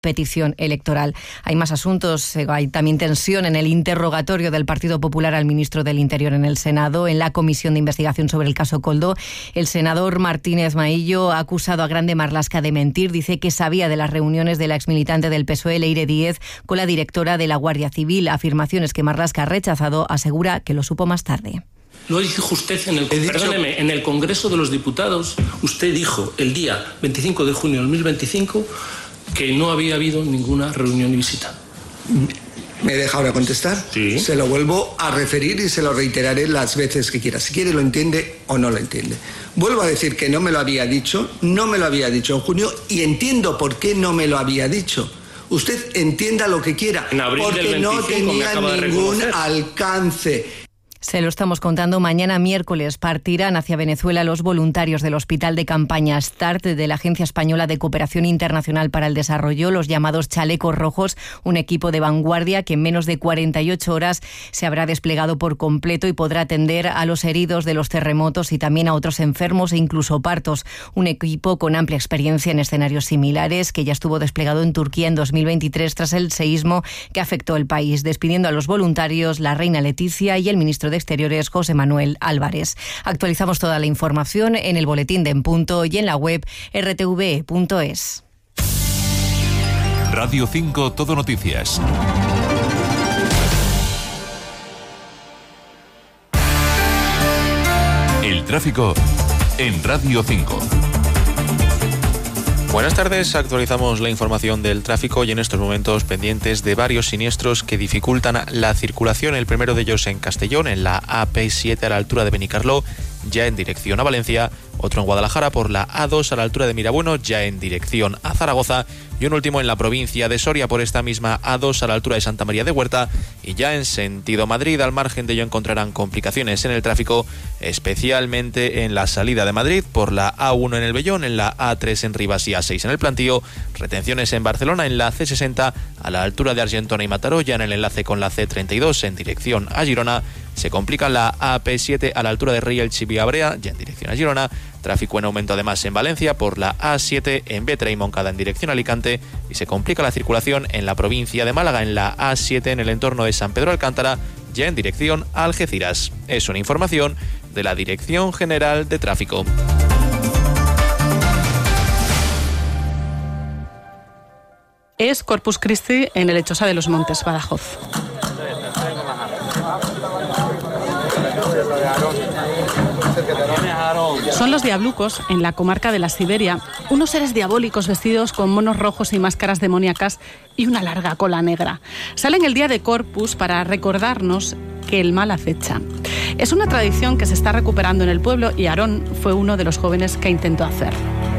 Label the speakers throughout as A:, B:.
A: petición electoral. Hay más asuntos, hay también tensión en el interrogatorio del Partido Popular al ministro del Interior en el Senado. En la comisión de investigación sobre el caso Koldo, el senador Martínez Maillo ha acusado a Grande Marlaska de mentir. Dice que sabía de las reuniones de la exmilitante del PSOE, Leire Díez, con la directora de la Guardia Civil. Afirmaciones que Marlaska ha rechazado, asegura que lo supo más tarde.
B: Lo dijo usted en el Congreso de los Diputados. Usted dijo el día 25 de junio de 2025 que no había habido ninguna reunión y visita.
C: ¿Me deja ahora contestar?
B: Sí.
C: Se lo vuelvo a referir y se lo reiteraré las veces que quiera. Si quiere lo entiende o no lo entiende. Vuelvo a decir que no me lo había dicho en junio y entiendo por qué no me lo había dicho. Usted entienda lo que quiera,
B: en abril
C: porque
B: del 25
C: no tenía ningún alcance.
A: Se lo estamos contando. Mañana miércoles partirán hacia Venezuela los voluntarios del Hospital de Campaña START de la Agencia Española de Cooperación Internacional para el Desarrollo, los llamados Chalecos Rojos, un equipo de vanguardia que en menos de 48 horas se habrá desplegado por completo y podrá atender a los heridos de los terremotos y también a otros enfermos e incluso partos. Un equipo con amplia experiencia en escenarios similares que ya estuvo desplegado en Turquía en 2023 tras el seísmo que afectó el país. Despidiendo a los voluntarios, la reina Leticia y el ministro de Exteriores, José Manuel Álvarez. Actualizamos toda la información en el boletín de En Punto y en la web rtv.es.
D: Radio 5 Todo Noticias. El tráfico en Radio 5.
E: Buenas tardes, actualizamos la información del tráfico y en estos momentos pendientes de varios siniestros que dificultan la circulación. El primero de ellos en Castellón, en la AP7 a la altura de Benicarló, ya en dirección a Valencia. Otro en Guadalajara por la A2 a la altura de Mirabueno, ya en dirección a Zaragoza. Y un último en la provincia de Soria por esta misma A2 a la altura de Santa María de Huerta. Y ya en sentido Madrid, al margen de ello encontrarán complicaciones en el tráfico, especialmente en la salida de Madrid por la A1 en el Vellón, en la A3 en Rivas y A6 en el Plantío. Retenciones en Barcelona en la C60 a la altura de Argentona y Mataró, ya en el enlace con la C32 en dirección a Girona. Se complica la AP7 a la altura de Rielch y Viabrea, ya en dirección a Girona. Tráfico en aumento además en Valencia por la A7 en Vetra y Moncada en dirección a Alicante. Y se complica la circulación en la provincia de Málaga en la A7 en el entorno de San Pedro Alcántara, ya en dirección a Algeciras. Es una información de la Dirección General de Tráfico.
F: Es Corpus Christi en el Lechosa de los Montes, Badajoz. Son los diablucos, en la comarca de la Siberia, unos seres diabólicos vestidos con monos rojos y máscaras demoníacas y una larga cola negra. Salen el día de Corpus para recordarnos que el mal acecha. Es una tradición que se está recuperando en el pueblo y Aarón fue uno de los jóvenes que intentó hacerlo.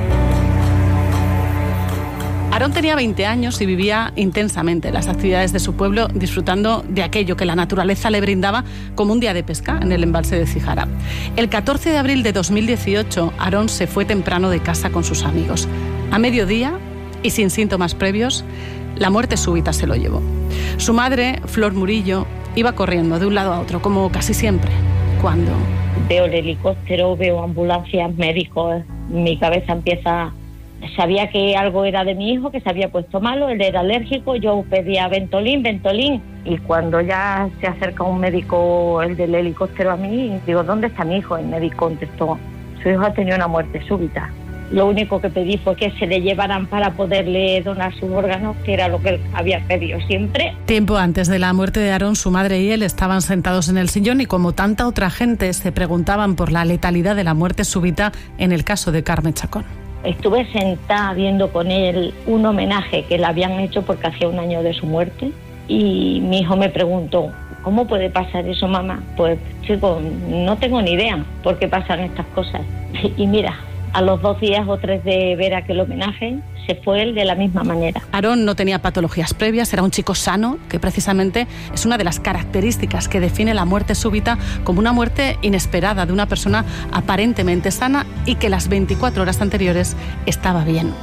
F: Aarón tenía 20 años y vivía intensamente las actividades de su pueblo, disfrutando de aquello que la naturaleza le brindaba como un día de pesca en el embalse de Cijara. El 14 de abril de 2018, Aarón se fue temprano de casa con sus amigos. A mediodía, y sin síntomas previos, la muerte súbita se lo llevó. Su madre, Flor Murillo, iba corriendo de un lado a otro, como casi siempre, cuando...
G: Veo el helicóptero, veo ambulancias, médicos, mi cabeza empieza... Sabía que algo era de mi hijo, que se había puesto malo, él era alérgico, yo pedía Ventolin, y cuando ya se acerca un médico, el del helicóptero a mí, digo, ¿dónde está mi hijo? El médico contestó, su hijo ha tenido una muerte súbita. Lo único que pedí fue que se le llevaran para poderle donar sus órganos, que era lo que él había pedido siempre.
F: Tiempo antes de la muerte de Aarón, su madre y él estaban sentados en el sillón y como tanta otra gente se preguntaban por la letalidad de la muerte súbita en el caso de Carme Chacón.
G: Estuve sentada viendo con él un homenaje que le habían hecho porque hacía un año de su muerte y mi hijo me preguntó, ¿cómo puede pasar eso, mamá? Pues, chico, no tengo ni idea por qué pasan estas cosas. Y mira, a los 2 días o 3 de ver aquel homenaje, se fue él de la misma manera.
F: Aarón no tenía patologías previas, era un chico sano, que precisamente es una de las características que define la muerte súbita como una muerte inesperada de una persona aparentemente sana y que las 24 horas anteriores estaba bien.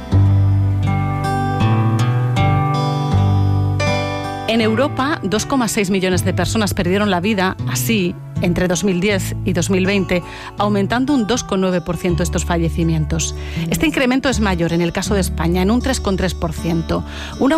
F: En Europa, 2,6 millones de personas perdieron la vida así entre 2010 y 2020, aumentando un 2,9% estos fallecimientos. Este incremento es mayor en el caso de España, en un 3,3%. Una